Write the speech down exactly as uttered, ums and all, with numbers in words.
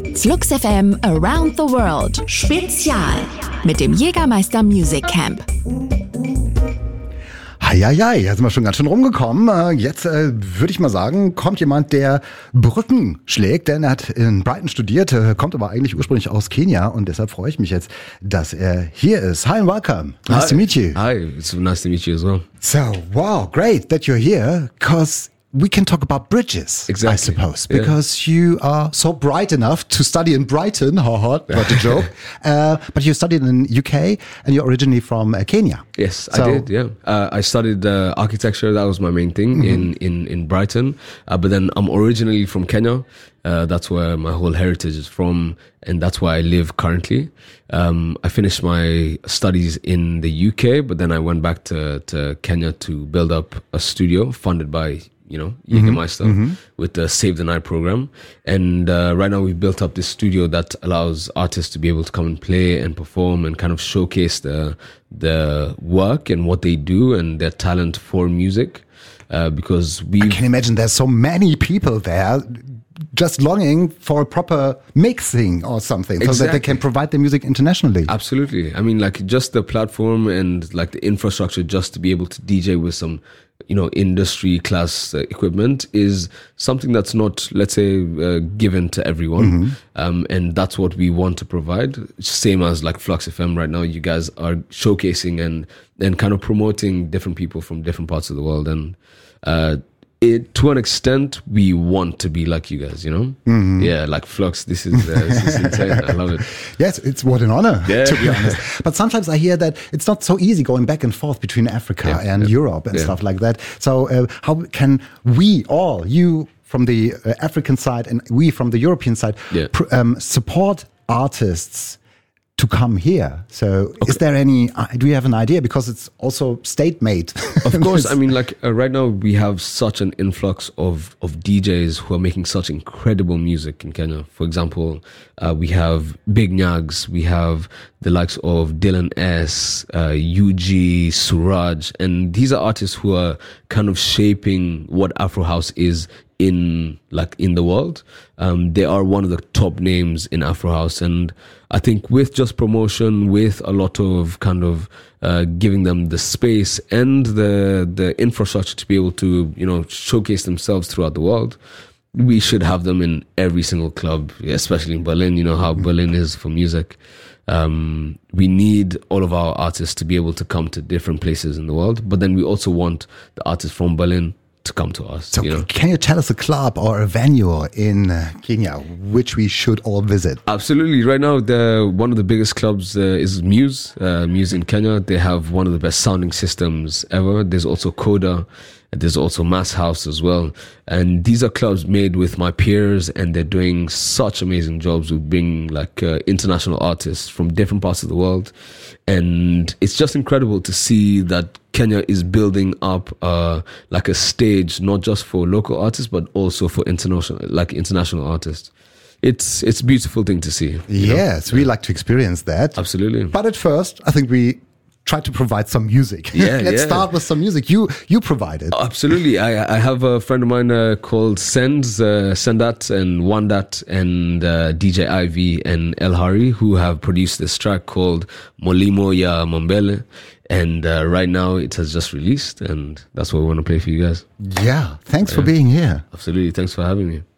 Flux F M Around the World Spezial mit dem Jägermeister Music Camp. Heieiei, jetzt sind wir schon ganz schön rumgekommen. Jetzt äh, würde ich mal sagen, kommt jemand, der Brücken schlägt, denn er hat in Brighton studiert, kommt aber eigentlich ursprünglich aus Kenia und deshalb freue ich mich jetzt, dass er hier ist. Hi and welcome. Nice Hi. to meet you. Hi, it's nice to meet you as well. So, wow, great that you're here, because we can talk about bridges, Exactly. I suppose, Yeah. because you are so bright enough to study in Brighton. Haha, what a joke. uh, but you studied in U K and you're originally from uh, Kenya. Yes, So- I did. Yeah, uh, I studied uh, architecture. That was my main thing Mm-hmm. in in in Brighton. Uh, but then I'm originally from Kenya. Uh, that's where my whole heritage is from, and that's where I live currently. Um, I finished my studies in the U K, but then I went back to to Kenya to build up a studio funded by, you know, Jägermeister with the Save the Night program. And uh, right now we've built up this studio that allows artists to be able to come and play and perform and kind of showcase the the work and what they do and their talent for music. Uh, because we I can imagine there's so many people there just longing for a proper mixing or something so that they Exactly. can provide their music internationally. Absolutely. I mean, like just the platform and like the infrastructure just to be able to D J with some, you know, industry class uh, equipment is something that's not, let's say, uh, given to everyone. Um, and that's what we want to provide. Same as like Flux F M right now, you guys are showcasing and, and kind of promoting different people from different parts of the world. And, uh, it, to an extent, we want to be like you guys, you know? Yeah, like Flux, this is, uh, this is insane. I love it. Yes, it's what an honor, Yeah. to be honest. But sometimes I hear that it's not so easy going back and forth between Africa Yeah, and yeah. Europe and Yeah. stuff like that. So uh, how can we all, you from the uh, African side and we from the European side, Yeah. pr- um, support artists to come here? So is there any, uh, do you have an idea? Because it's also state-made. Of course, I mean, like uh, right now we have such an influx of of D Js who are making such incredible music in Kenya. For example, uh, we have Big Nyags, we have the likes of Dylan S, uh, U G, Suraj, and these are artists who are kind of shaping what Afro House is in like in the world. Um, they are one of the top names in Afro House, and I think with just promotion, with a lot of kind of uh, giving them the space and the the infrastructure to be able to, you know, showcase themselves throughout the world, we should have them in every single club, especially in Berlin. You know how Berlin is for music. Um, we need all of our artists to be able to come to different places in the world, but then we also want the artists from Berlin to come to us. So you know? can you tell us a club or a venue in uh, Kenya which we should all visit? Absolutely. Right now, the one of the biggest clubs uh, is Muse. Uh, Muse in Kenya. They have one of the best sounding systems ever. There's also Coda. There's also Mass House as well. And these are clubs made with my peers, and they're doing such amazing jobs with bringing like uh, international artists from different parts of the world. And it's just incredible to see that Kenya is building up uh, like a stage, not just for local artists, but also for international, like international artists. It's it's a beautiful thing to see. you know? Yes, we like to experience that. Absolutely. But at first, I think we try to provide some music. Yeah, Let's yeah. start with some music. You you provide it. Absolutely. I I have a friend of mine uh, called Sends, uh, Sendat and Wandat and uh, D J Ivy and El Hari, who have produced this track called Molimo Ya Mambele. And uh, right now it has just released, and that's what we want to play for you guys. Yeah, thanks for being here. Absolutely. Thanks for having me.